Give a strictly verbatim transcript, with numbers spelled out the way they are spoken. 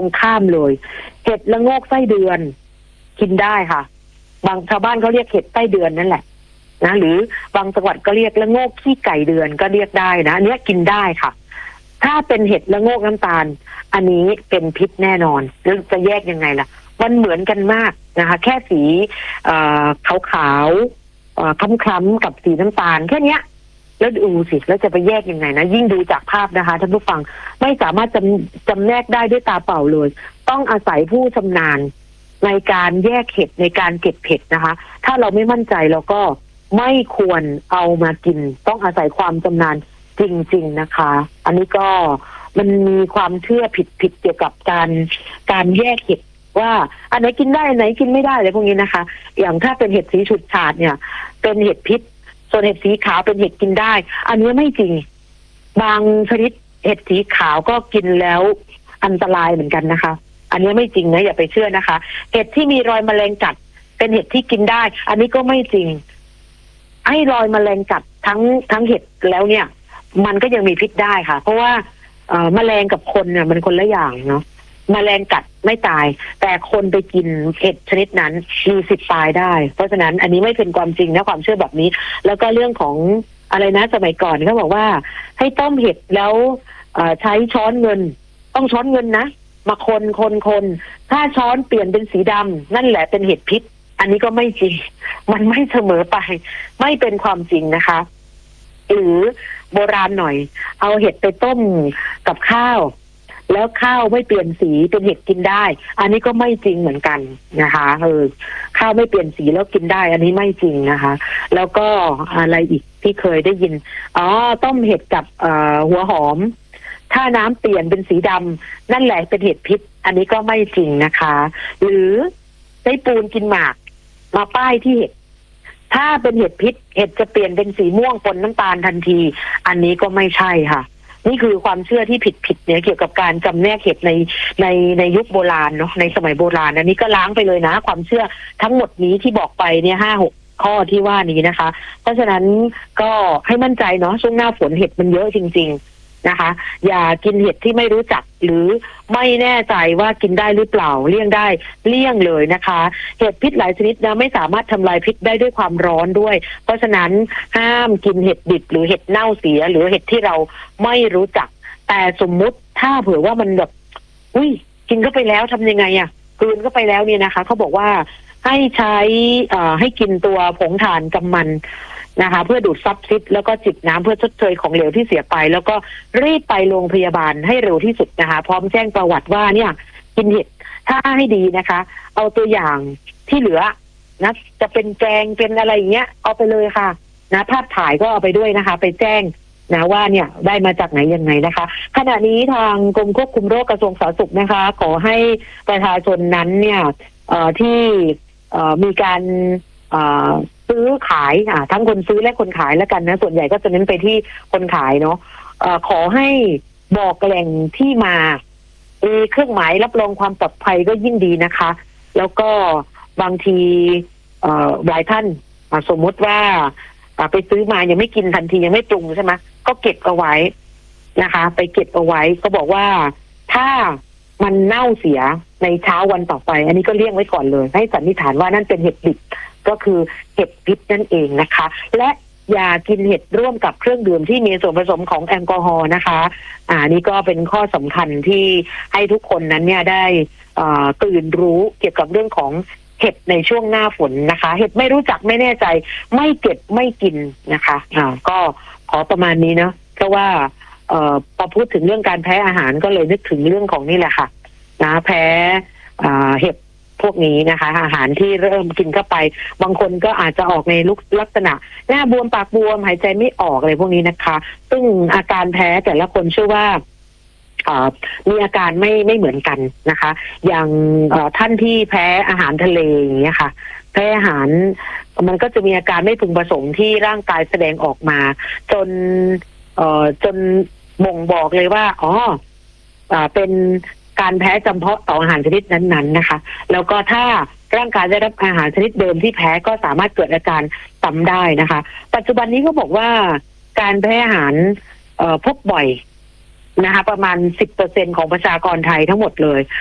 รงข้ามเลยเห็ดละโงกไส้เดือนกินได้ค่ะบางชาวบ้านเขาเรียกเห็ดไส้เดือนนั่นแหละนะหรือบางจังหวัดก็เรียกละโงกขี้ไก่เดือนก็เรียกได้นะอันนี้กินได้ค่ะถ้าเป็นเห็ดละโงกน้ำตาลอันนี้เป็นพิษแน่นอนแล้วจะแยกยังไงล่ะมันเหมือนกันมากนะคะแค่สีขาวๆคล้ำๆกับสีน้ำตาลแค่นี้แล้วดูสิแล้วจะไปแยกยังไงนะยิ่งดูจากภาพนะคะท่านผู้ฟังไม่สามารถจำจำแนกได้ด้วยตาเปล่าเลยต้องอาศัยผู้ชำนาญในการแยกเห็ดในการเก็บเห็ดนะคะถ้าเราไม่มั่นใจเราก็ไม่ควรเอามากินต้องอาศัยความชำนาญจริงๆนะคะอันนี้ก็มันมีความเชื่อผิดๆเกี่ยวกับการการแยกเห็ดว่าอันไหนกินได้อันไหนกินไม่ได้อะไรพวกนี้นะคะอย่างถ้าเป็นเห็ดสีฉูดฉาดเนี่ยเป็นเห็ดพิษส่วนเห็ดสีขาวเป็นเห็ดกินได้อันนี้ไม่จริงบางชนิดเห็ดสีขาวก็กินแล้วอันตรายเหมือนกันนะคะอันนี้ไม่จริงนะอย่าไปเชื่อนะคะเห็ดที่มีรอยแมลงกัดเป็นเห็ดที่กินได้อันนี้ก็ไม่จริงไอ้รอยแมลงกัดทั้งทั้งเห็ดแล้วเนี่ยมันก็ยังมีพิษได้ค่ะเพราะว่าเอ่อแมลงกับคนเนี่ยมันคนละอย่างเนาะแมลงกัดไม่ตายแต่คนไปกินเห็ดชนิดนั้นมีสิทธิ์ตายได้เพราะฉะนั้นอันนี้ไม่เป็นความจริงนะความเชื่อแบบนี้แล้วก็เรื่องของอะไรนะสมัยก่อนเขาบอกว่าให้ต้มเห็ดแล้วใช้ช้อนเงินต้องช้อนเงินนะมาคนคนคนถ้าช้อนเปลี่ยนเป็นสีดำนั่นแหละเป็นเห็ดพิษอันนี้ก็ไม่จริงมันไม่เสมอไปไม่เป็นความจริงนะคะหรือโบราณหน่อยเอาเห็ดไปต้มกับข้าวแล้วข้าวไม่เปลี่ยนสีเป็นเห็ดกินได้อันนี้ก็ไม่จริงเหมือนกันนะคะเออข้าวไม่เปลี่ยนสีแล้วกินได้อันนี้ไม่จริงนะคะแล้วก็อะไรอีกที่เคยได้ยินอ๋อต้มเห็ดกับเอ่อหัวหอมถ้าน้ำเปลี่ยนเป็นสีดำนั่นแหละเป็นเห็ดพิษอันนี้ก็ไม่จริงนะคะหรือใช้ปูนกินหมากมาป้ายที่เห็ดถ้าเป็นเห็ดพิษเห็ดจะเปลี่ยนเป็นสีม่วงปนน้ำตาลทันทีอันนี้ก็ไม่ใช่ค่ะนี่คือความเชื่อที่ผิดๆเนี่ยเกี่ยวกับการจำแนกเห็ดในในในยุคโบราณเนาะในสมัยโบราณอันนี้ก็ล้างไปเลยนะความเชื่อทั้งหมดนี้ที่บอกไปเนี่ยห้าหกข้อที่ว่านี้นะคะเพราะฉะนั้นก็ให้มั่นใจเนาะช่วงหน้าฝนเห็ดมันเยอะจริงๆนะคะอย่ากินเห็ดที่ไม่รู้จักหรือไม่แน่ใจว่ากินได้หรือเปล่าเลี่ยงได้เลี่ยงเลยนะคะเห็ดพิษหลายชนิดนะไม่สามารถทำลายพิษได้ด้วยความร้อนด้วยเพราะฉะนั้นห้ามกินเห็ดดิบหรือเห็ดเน่าเสียหรือเห็ดที่เราไม่รู้จักแต่สมมุติถ้าเผื่อว่ามันแบบอุ้ยกินเข้าไปแล้วทำยังไงอ่ะกลืนเข้าไปแล้วเนี่ยนะคะเขาบอกว่าให้ใช้อ่าให้กินตัวผงถ่านกำมันนะคะเพื่อดูดซับซิดแล้วก็จิบน้ำเพื่อชดเชยของเหลวที่เสียไปแล้วก็รีบไปโรงพยาบาลให้เร็วที่สุดนะคะพร้อมแจ้งประวัติว่าเนี่ยกินเห็ดถ้าให้ดีนะคะเอาตัวอย่างที่เหลือนะจะเป็นแกงเป็นอะไรอย่างเงี้ยเอาไปเลยค่ะนะภาพถ่ายก็เอาไปด้วยนะคะไปแจ้งนะว่าเนี่ยได้มาจากไหนยังไงนะคะขณะนี้ทางกรมควบคุมโรคกระทรวงสาธารณสุขนะคะขอให้ประชาชนนั้นเนี่ยเอ่อที่เอ่อมีการเอ่อซื้อขายอ่าทั้งคนซื้อและคนขายแล้วกันนะส่วนใหญ่ก็จะเน้นไปที่คนขายเนาะเอ่อขอให้บอกแหล่งที่มามีเครื่องหมายรับรองความปลอดภัยก็ยิ่งดีนะคะแล้วก็บางทีเอ่อหลายท่านสมมติว่าไปซื้อมายังไม่กินทันทียังไม่ปรุงใช่ไหมก็เก็บเอาไว้นะคะไปเก็บเอาไว้ก็บอกว่าถ้ามันเน่าเสียในเช้าวันต่อไปอันนี้ก็เลี่ยงไว้ก่อนเลยให้สันนิษฐานว่านั่นเป็นเห็ดดิบก็คือเห็ดพิษนั่นเองนะคะและอย่ากินเห็ดร่วมกับเครื่องดื่มที่มีส่วนผสมของแอลกอฮอล์นะคะอ่านี่ก็เป็นข้อสำคัญที่ให้ทุกคนนั้นเนี่ยได้อ่าตื่นรู้เกี่ยวกับเรื่องของเห็ดในช่วงหน้าฝนนะคะเห็ดไม่รู้จักไม่แน่ใจไม่เก็บไม่กินนะคะอ่าก็ขอประมาณนี้เนาะเพราะว่าเอ่อพอพูดถึงเรื่องการแพ้อาหารก็เลยนึกถึงเรื่องของนี่แหละค่ะนะแพ้อ่าเห็ดพวกนี้นะคะอาหารที่เริ่มกินเข้าไปบางคนก็อาจจะออกในลักษณะหน้าบวมปากบวมหายใจไม่ออกอะไรพวกนี้นะคะซึ่งอาการแพ้แต่ละคนเชื่อว่ามีอาการไม่ไม่เหมือนกันนะคะอย่างท่านที่แพ้อาหารทะเลอย่างเงี้ยค่ะแพ้อาหารมันก็จะมีอาการไม่พึงประสงค์ที่ร่างกายแสดงออกมาจนเอ่อจนบ่งบอกเลยว่าอ๋อเป็นการแพ้จำเพาะต่ออาหารชนิดนั้นๆนะคะแล้วก็ถ้าร่างกายได้รับอาหารชนิดเดิมที่แพ้ก็สามารถเกิดอาการซ้ำได้นะคะปัจจุบันนี้ก็บอกว่าการแพ้อาหารพบบ่อยนะคะประมาณ สิบเปอร์เซ็นต์ ของประชากรไทยทั้งหมดเลย